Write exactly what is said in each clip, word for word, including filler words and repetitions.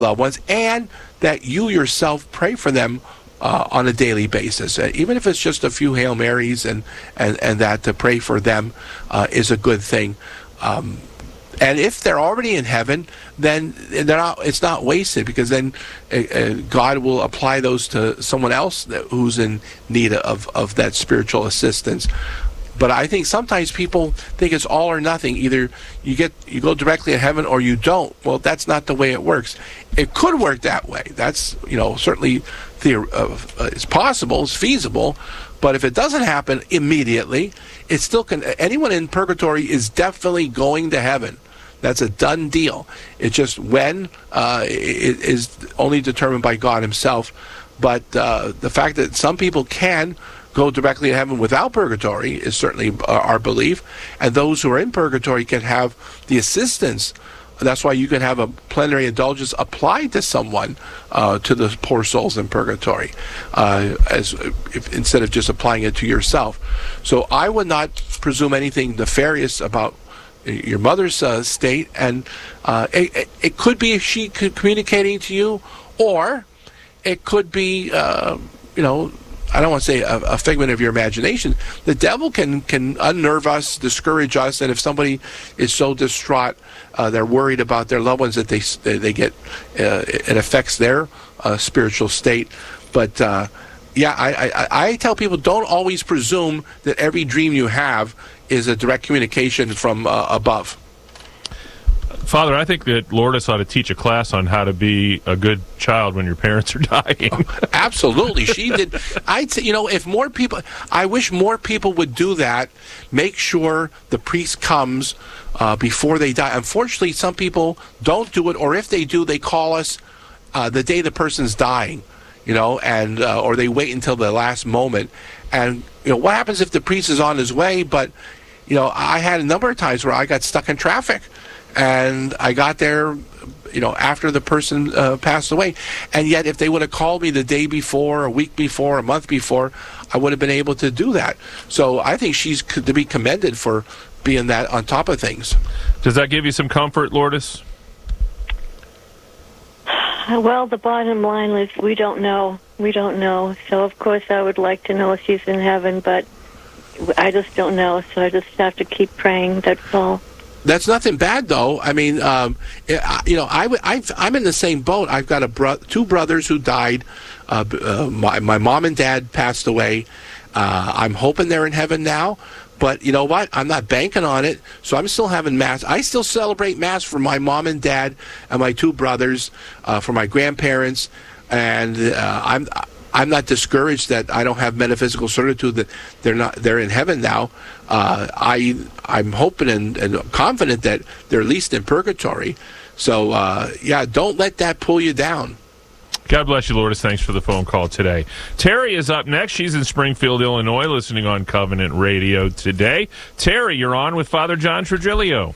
loved ones, and that you yourself pray for them uh, on a daily basis. Uh, even if it's just a few Hail Marys, and, and, and that to pray for them uh, is a good thing. Um, and if they're already in heaven, then they're not, it's not wasted, because then uh, uh, God will apply those to someone else that, who's in need of, of that spiritual assistance. But I think sometimes people think it's all or nothing. Either you get you go directly to heaven or you don't. Well, that's not the way it works. It could work that way. That's, you know, certainly theor- uh, it's possible, it's feasible. But if it doesn't happen immediately, it still can. Anyone in purgatory is definitely going to heaven. That's a done deal. It's just when uh, it is only determined by God Himself. But uh, the fact that some people can go directly to heaven without purgatory is certainly our belief, and those who are in purgatory can have the assistance. That's why you can have a plenary indulgence applied to someone, uh, to the poor souls in purgatory, uh, as if, instead of just applying it to yourself. So I would not presume anything nefarious about your mother's uh, state, and uh, it, it could be she communicating to you, or it could be, uh, you know, I don't want to say a, a figment of your imagination. The devil can can unnerve us, discourage us, and if somebody is so distraught, uh, they're worried about their loved ones that they they get, uh, it affects their uh, spiritual state. But uh, yeah, I, I I tell people, don't always presume that every dream you have is a direct communication from uh, above. Father, I think that Lourdes ought to teach a class on how to be a good child when your parents are dying. Oh, absolutely. She did. I'd say, you know, if more people, I wish more people would do that. Make sure the priest comes uh, before they die. Unfortunately, some people don't do it, or if they do, they call us uh, the day the person's dying, you know, and uh, or they wait until the last moment. And, you know, what happens if the priest is on his way? But, you know, I had a number of times where I got stuck in traffic. And I got there, you know, after the person uh, passed away. And yet, if they would have called me the day before, a week before, a month before, I would have been able to do that. So I think she's to be commended for being that on top of things. Does that give you some comfort, Lourdes? Well, the bottom line is we don't know. We don't know. So, of course, I would like to know if she's in heaven, but I just don't know. So I just have to keep praying. That's all. That's nothing bad, though. I mean, um, you know, I, I've, I'm in the same boat. I've got a bro- two brothers who died. Uh, uh, my, my mom and dad passed away. Uh, I'm hoping they're in heaven now. But you know what? I'm not banking on it. So I'm still having Mass. I still celebrate Mass for my mom and dad and my two brothers, uh, for my grandparents. And uh, I'm... I'm not discouraged that I don't have metaphysical certitude that they're not they're in heaven now. Uh, I I'm hoping and, and confident that they're at least in purgatory. So uh, yeah, don't let that pull you down. God bless you, Lourdes. Thanks for the phone call today. Terry is up next. She's in Springfield, Illinois, listening on Covenant Radio today. Terry, you're on with Father John Trigilio.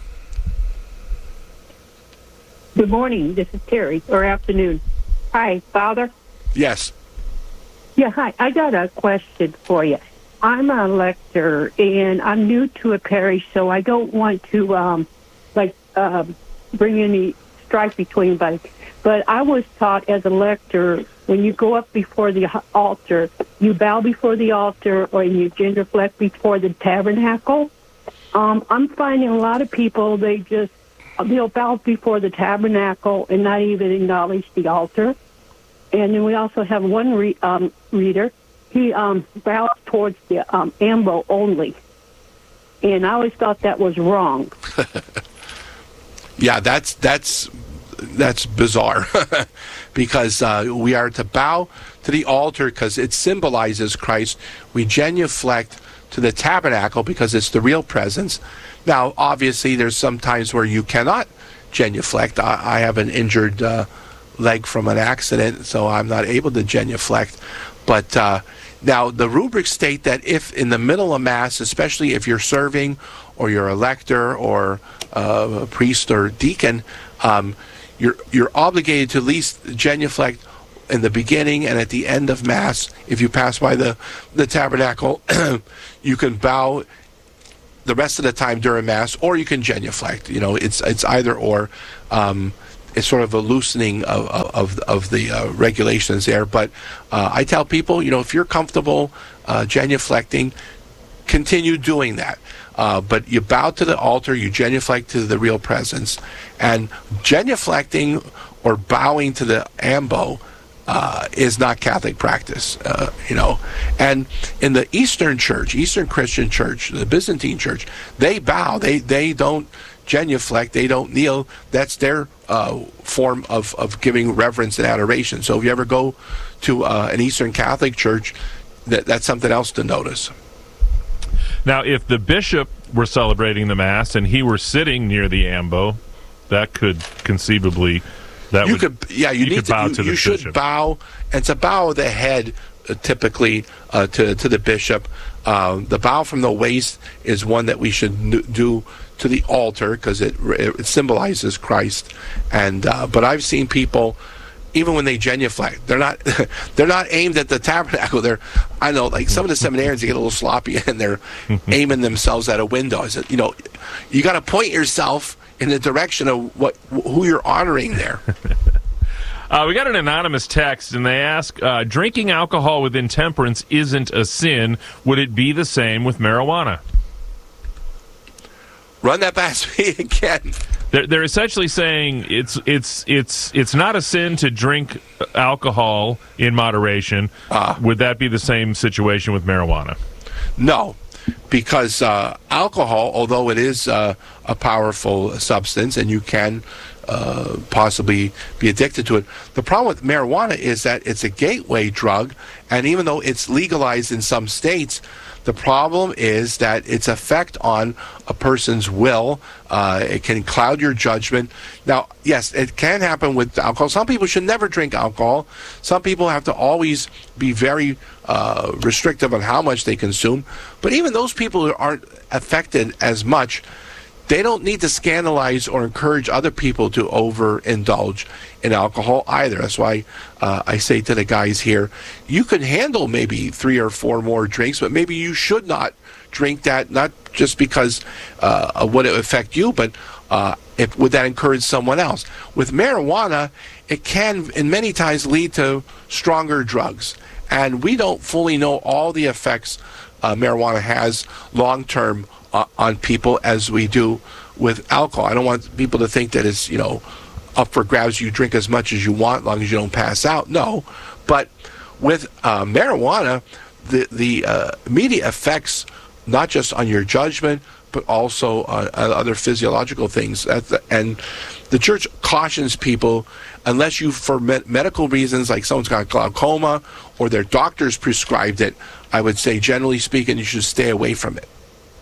Good morning. This is Terry, or afternoon. Hi, Father. Yes. Yeah, hi. I got a question for you. I'm a lector, and I'm new to a parish, so I don't want to, um, like, um, bring any strife between anybody. But I was taught as a lector, when you go up before the altar, you bow before the altar, or you genuflect before the tabernacle. Um, I'm finding a lot of people, they just, they'll bow before the tabernacle and not even acknowledge the altar. And then we also have one re- um, reader. He um, bows towards the um, ambo only. And I always thought that was wrong. Yeah, that's that's that's bizarre. Because uh, we are to bow to the altar because it symbolizes Christ. We genuflect to the tabernacle because it's the real presence. Now, obviously, there's some times where you cannot genuflect. I, I have an injured uh, leg from an accident, so I'm not able to genuflect. But uh, now the rubrics state that if in the middle of Mass, especially if you're serving or you're a lector or uh, a priest or deacon, um, you're you're obligated to at least genuflect in the beginning and at the end of Mass. If you pass by the, the tabernacle, you can bow the rest of the time during Mass, or you can genuflect. You know, it's it's either or. Um, it's sort of a loosening of of, of the uh, regulations there. But uh, I tell people, you know, if you're comfortable uh, genuflecting, continue doing that. Uh, but you bow to the altar, you genuflect to the real presence, and genuflecting or bowing to the ambo uh, is not Catholic practice, uh, you know. And in the Eastern Church, Eastern Christian Church, the Byzantine Church, they bow. They they don't genuflect. They don't kneel. That's their uh, form of, of giving reverence and adoration. So if you ever go to uh, an Eastern Catholic Church, that that's something else to notice. Now, if the bishop were celebrating the Mass and he were sitting near the ambo, that could conceivably... That you would, could, yeah, you, you need could to, bow you, to the you should bishop. bow, and to bow the head, uh, typically, uh, to, to the bishop. Uh, the bow from the waist is one that we should n- do to the altar, because it, it symbolizes Christ. And uh, But I've seen people... Even when they genuflect, they're not they're not aimed at the tabernacle. They're, I know, like some of the seminarians, they get a little sloppy and they're aiming themselves at a window. I said, you know, you got to point yourself in the direction of what who you're honoring there. Uh, we got an anonymous text, and they ask, uh, drinking alcohol with intemperance isn't a sin. Would it be the same with marijuana? Run that past me again. They're, they're essentially saying it's it's it's it's not a sin to drink alcohol in moderation. Uh, Would that be the same situation with marijuana? No, because uh, alcohol, although it is uh, a powerful substance and you can uh, possibly be addicted to it, the problem with marijuana is that it's a gateway drug, and even though it's legalized in some states, the problem is that its effect on a person's will, uh, it can cloud your judgment. Now, yes, it can happen with alcohol. Some people should never drink alcohol. Some people have to always be very uh, restrictive on how much they consume. But even those people who aren't affected as much, they don't need to scandalize or encourage other people to overindulge in alcohol either. That's why uh, I say to the guys here, you can handle maybe three or four more drinks, but maybe you should not drink that, not just because uh, of what it would affect you, but uh, if, would that encourage someone else? With marijuana, it can, in many times, lead to stronger drugs. And we don't fully know all the effects uh, marijuana has long-term on people as we do with alcohol. I don't want people to think that it's, you know, up for grabs. You drink as much as you want, as long as you don't pass out. No, but with uh, marijuana, the the uh, immediate effects, not just on your judgment, but also on, on other physiological things. That's the, and the church cautions people, unless you, for med- medical reasons, like someone's got glaucoma or their doctors prescribed it, I would say, generally speaking, you should stay away from it.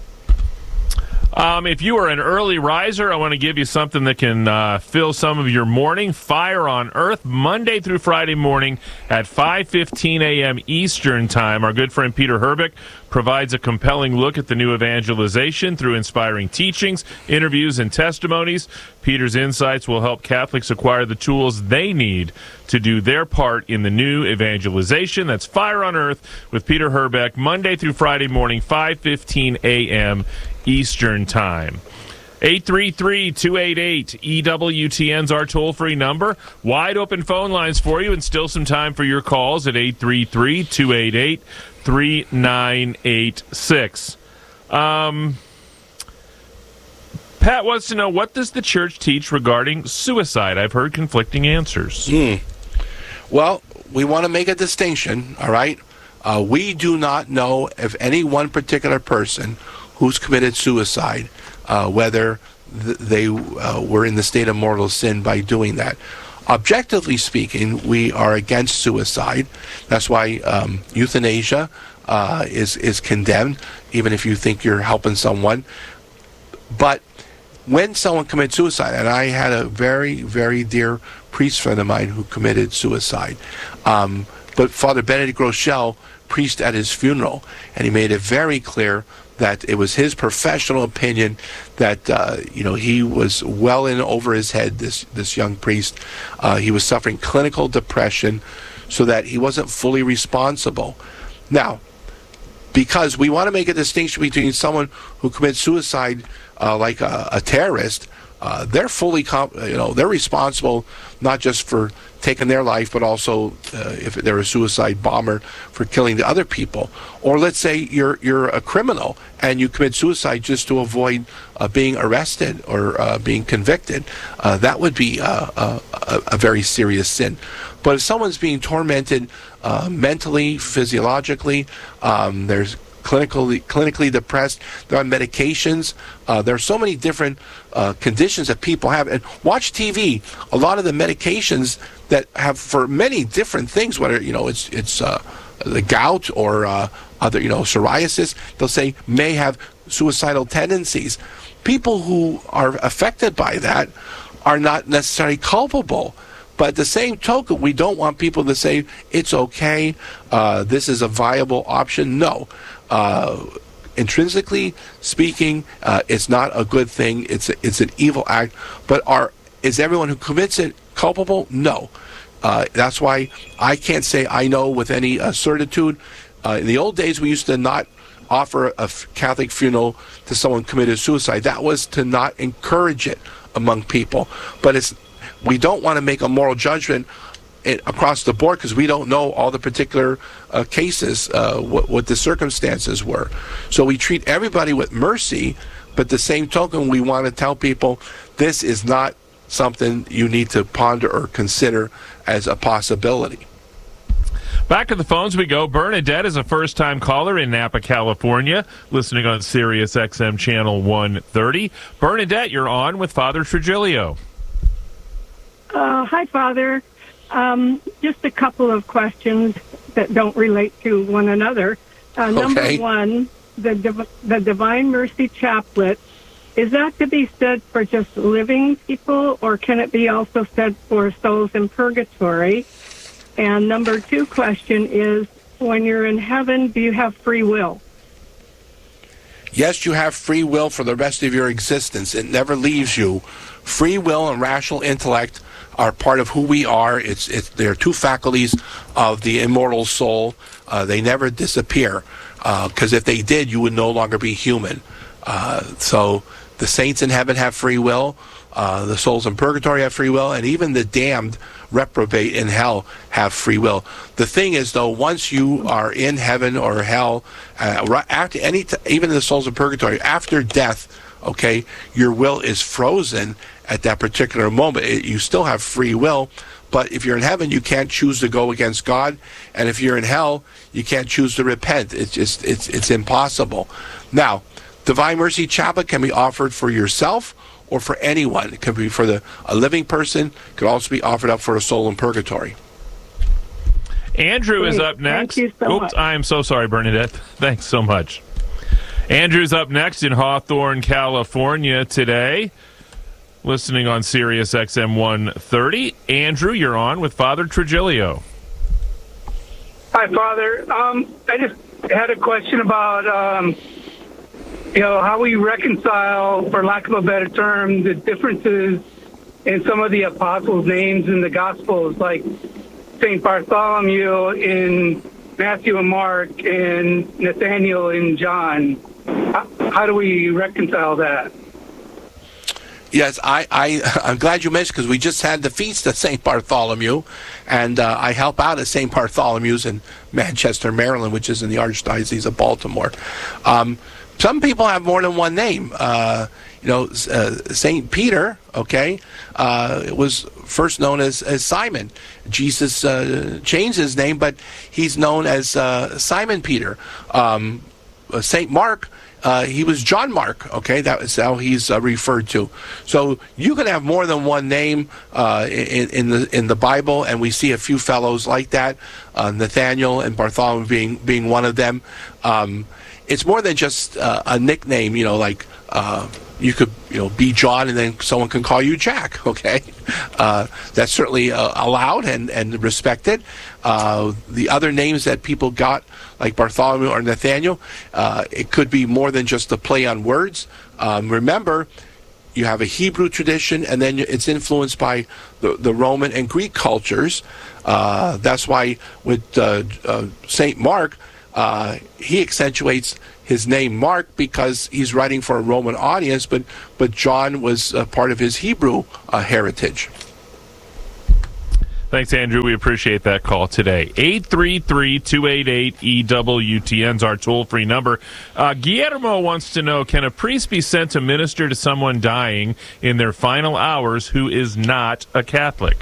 Um, if you are an early riser, I want to give you something that can uh, fill some of your morning. Fire on Earth, Monday through Friday morning at five fifteen a.m. Eastern Time. Our good friend Peter Herbeck provides a compelling look at the new evangelization through inspiring teachings, interviews, and testimonies. Peter's insights will help Catholics acquire the tools they need to do their part in the new evangelization. That's Fire on Earth with Peter Herbeck, Monday through Friday morning, five fifteen a.m. Eastern Time. eight three three, two eight eight, E W T N's our toll-free number. Wide open phone lines for you, and still some time for your calls at eight three three, two eight eight, three nine eight six. Um, Pat wants to know, what does the church teach regarding suicide? I've heard conflicting answers. Hmm. Well, we want to make a distinction, all right? Uh, we do not know if any one particular person who's committed suicide, uh, whether th- they uh, were in the state of mortal sin by doing that. Objectively speaking, we are against suicide. That's why um, euthanasia uh, is, is condemned, even if you think you're helping someone. But when someone commits suicide, and I had a very, very dear priest friend of mine who committed suicide, um, but Father Benedict Rochelle preached at his funeral, and he made it very clear that it was his professional opinion that uh, you know he was well in over his head. This this young priest, uh, he was suffering clinical depression, so that he wasn't fully responsible. Now, because we want to make a distinction between someone who commits suicide, uh, like a, a terrorist, uh, they're fully, comp- you know, they're responsible not just for taking their life, but also uh, if they're a suicide bomber, for killing the other people. Or let's say you're you're a criminal and you commit suicide just to avoid uh, being arrested or uh, being convicted. Uh, that would be uh, a, a, a very serious sin. But if someone's being tormented uh, mentally, physiologically, um, there's clinically clinically depressed, they're on medications. Uh, there are so many different uh, conditions that people have. And watch T V. A lot of the medications that have for many different things, whether you know it's it's uh, the gout or uh, other you know psoriasis, they'll say may have suicidal tendencies. People who are affected by that are not necessarily culpable. But at the same token, we don't want people to say, it's okay, uh, this is a viable option. No. Uh, intrinsically speaking, uh, it's not a good thing. It's a, it's an evil act. But are is everyone who commits it culpable? No. Uh, that's why I can't say I know with any uh, certitude. Uh, in the old days, we used to not offer a f- Catholic funeral to someone who committed suicide. That was to not encourage it among people. But it's we don't want to make a moral judgment it, across the board because we don't know all the particular uh, cases, uh, what, what the circumstances were. So we treat everybody with mercy, but the same token, we want to tell people this is not something you need to ponder or consider as a possibility. Back to the phones we go. Bernadette is a first-time caller in Napa, California, listening on Sirius X M Channel one thirty. Bernadette, you're on with Father Trigilio. Uh, hi, Father. Um, just a couple of questions that don't relate to one another. Uh, number okay. one, the Div- the Divine Mercy Chaplet, is that to be said for just living people, or can it be also said for souls in purgatory? And number two question is, when you're in heaven, do you have free will? Yes, you have free will for the rest of your existence. It never leaves you. Free will and rational intellect are part of who we are. It's, it's they're two faculties of the immortal soul. Uh, they never disappear, because uh, if they did, you would no longer be human. Uh, so the saints in heaven have free will. Uh, the souls in purgatory have free will, and even the damned reprobate in hell have free will. The thing is, though, once you are in heaven or hell, uh, right after any, t- even the souls in purgatory, after death, okay, your will is frozen at that particular moment. It, you still have free will, but if you're in heaven, you can't choose to go against God, and if you're in hell, you can't choose to repent. It's just it's it's impossible. Now, Divine Mercy Chaplet can be offered for yourself or for anyone. It can be for the a living person. It could also be offered up for a soul in purgatory. Andrew Great. is up next. Thank you so Oops, much. I am so sorry, Bernadette. Thanks so much. Andrew's up next in Hawthorne, California today, listening on Sirius X M one thirty. Andrew, you're on with Father Trigilio. Hi, Father. Um, I just had a question about, um, you know, how we reconcile, for lack of a better term, the differences in some of the apostles' names in the Gospels, like Saint Bartholomew in Matthew and Mark and Nathaniel in John. How, how do we reconcile that? Yes, I, I, I'm glad you mentioned, because we just had the feast of Saint Bartholomew, and uh, I help out at Saint Bartholomew's in Manchester, Maryland, which is in the Archdiocese of Baltimore. Um, some people have more than one name. Uh, you know, uh, Saint Peter, okay, uh, was first known as, as Simon. Jesus uh, changed his name, but he's known as uh, Simon Peter. Um, uh, Saint Mark, Uh, he was John Mark, okay? That is how he's uh, referred to. So you can have more than one name uh, in, in the in the Bible, and we see a few fellows like that, uh, Nathaniel and Bartholomew being being one of them. Um, it's more than just uh, a nickname, you know, like uh, you could, you know, be John and then someone can call you Jack, okay? Uh, that's certainly uh, allowed and, and respected. Uh, the other names that people got, like Bartholomew or Nathaniel, uh, it could be more than just a play on words. Um, remember, you have a Hebrew tradition, and then it's influenced by the, the Roman and Greek cultures. Uh, that's why with uh, uh, Saint Mark, uh, he accentuates his name Mark because he's writing for a Roman audience, but but John was uh, part of his Hebrew uh, heritage. Thanks, Andrew. We appreciate that call today. eight three three, two eight eight, E W T N is our toll-free number. Uh, Guillermo wants to know, can a priest be sent to minister to someone dying in their final hours who is not a Catholic?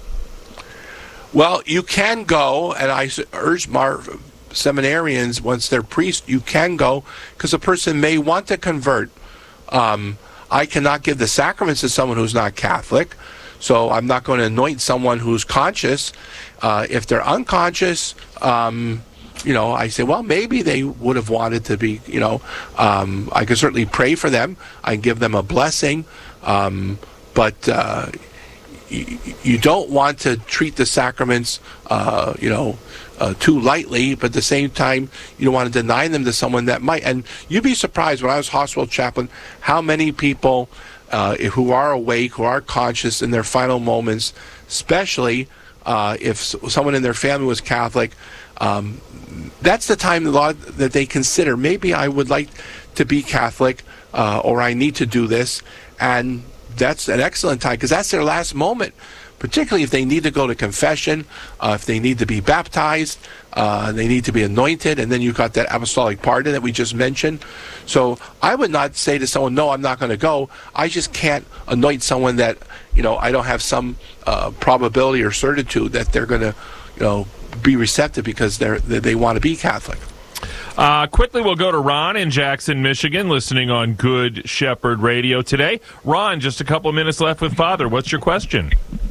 Well, you can go, and I urge my seminarians, once they're priests, you can go, because a person may want to convert. Um, I cannot give the sacraments to someone who's not Catholic, so I'm not going to anoint someone who's conscious. Uh, if they're unconscious, um, you know, I say, well, maybe they would have wanted to be, you know, um, I can certainly pray for them. I can give them a blessing, um, but uh, you, you don't want to treat the sacraments, uh, you know, Uh, too lightly, but at the same time, you don't want to deny them to someone that might. And you'd be surprised, when I was hospital chaplain, how many people uh, who are awake, who are conscious in their final moments, especially uh, if someone in their family was Catholic, um, that's the time the law that they consider, maybe I would like to be Catholic, uh, or I need to do this. And that's an excellent time, because that's their last moment. Particularly if they need to go to confession, uh, if they need to be baptized, uh, they need to be anointed, and then you've got that apostolic pardon that we just mentioned. So I would not say to someone, no, I'm not going to go. I just can't anoint someone that, you know, I don't have some uh, probability or certitude that they're going to, you know, be receptive because they're, they, they want to be Catholic. Uh, quickly, we'll go to Ron in Jackson, Michigan, listening on Good Shepherd Radio today. Ron, just a couple of minutes left with Father. What's your question?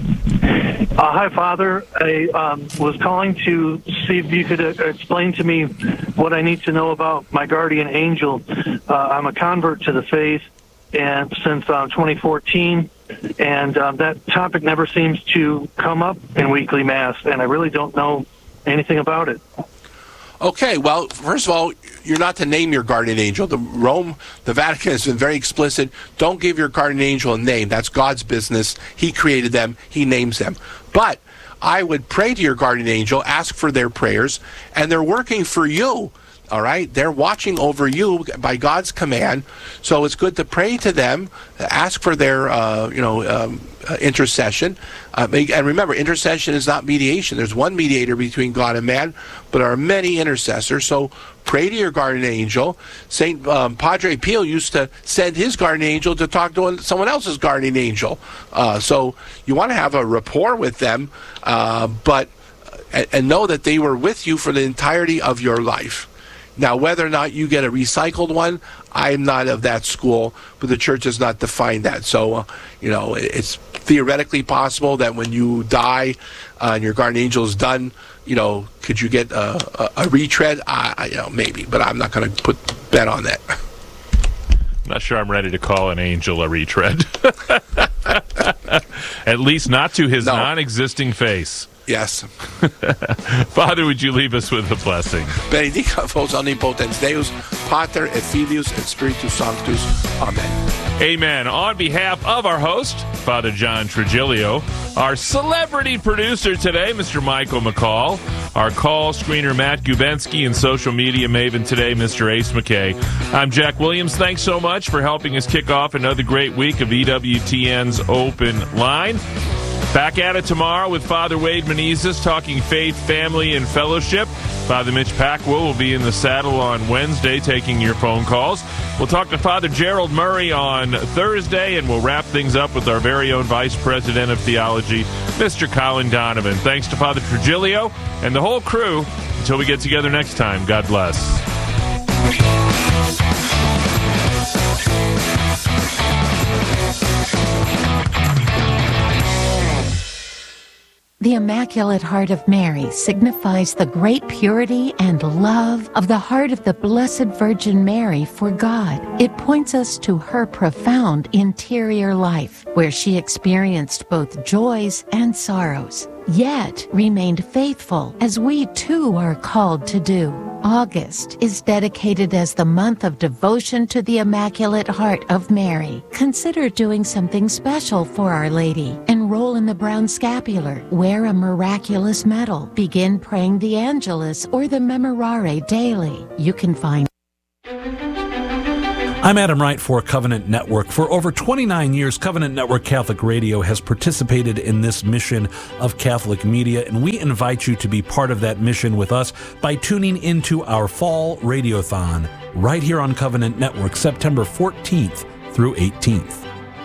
Uh, hi, Father. I um, was calling to see if you could uh, explain to me what I need to know about my guardian angel. Uh, I'm a convert to the faith and since uh, twenty fourteen, and um, that topic never seems to come up in weekly Mass, and I really don't know anything about it. Okay, well, first of all, you're not to name your guardian angel. The Rome, the Vatican has been very explicit. Don't give your guardian angel a name. That's God's business. He created them. He names them. But I would pray to your guardian angel, ask for their prayers, and they're working for you. All right? They're watching over you by God's command. So it's good to pray to them, ask for their, uh, you know, um, uh, intercession. Uh, and remember, intercession is not mediation. There's one mediator between God and man, but there are many intercessors. So pray to your guardian angel. Saint um, Padre Pio used to send his guardian angel to talk to someone else's guardian angel. Uh, so you want to have a rapport with them, uh, but and, and know that they were with you for the entirety of your life. Now, whether or not you get a recycled one, I'm not of that school, but the church does not define that. So, uh, you know, it's theoretically possible that when you die uh, and your guardian angel is done, you know, could you get a, a, a retread? I, I, you know, maybe, but I'm not going to put bet on that. I'm not sure I'm ready to call an angel a retread. At least not to his no. non-existing face. Yes. Father, would you leave us with a blessing? Benedicat vos omnipotens Deus, Pater et Filius et Spiritus Sanctus. Amen. Amen. On behalf of our host, Father John Trigilio, our celebrity producer today, Mister Michael McCall, our call screener, Matt Gubensky, and social media maven today, Mister Ace McKay. I'm Jack Williams. Thanks so much for helping us kick off another great week of E W T N's Open Line. Back at it tomorrow with Father Wade Menezes talking faith, family, and fellowship. Father Mitch Packwell will be in the saddle on Wednesday taking your phone calls. We'll talk to Father Gerald Murray on Thursday, and we'll wrap things up with our very own Vice President of Theology, Mister Colin Donovan. Thanks to Father Trigilio and the whole crew. Until we get together next time, God bless. The Immaculate Heart of Mary signifies the great purity and love of the heart of the Blessed Virgin Mary for God. It points us to her profound interior life, where she experienced both joys and sorrows, yet remained faithful, as we too are called to do. August is dedicated as the month of devotion to the Immaculate Heart of Mary. Consider doing something special for Our Lady and enroll in the brown scapular, wear a miraculous medal, begin praying the Angelus or the Memorare daily. You can find I'm Adam Wright for Covenant Network. For over twenty-nine years, Covenant Network Catholic Radio has participated in this mission of Catholic media, and we invite you to be part of that mission with us by tuning into our Fall Radiothon right here on Covenant Network, September fourteenth through eighteenth.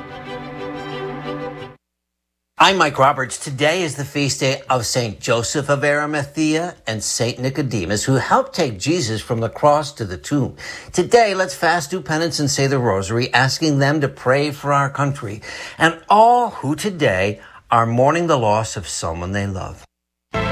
I'm Mike Roberts. Today is the feast day of Saint Joseph of Arimathea and Saint Nicodemus, who helped take Jesus from the cross to the tomb. Today, let's fast, do penance, and say the rosary, asking them to pray for our country and all who today are mourning the loss of someone they love.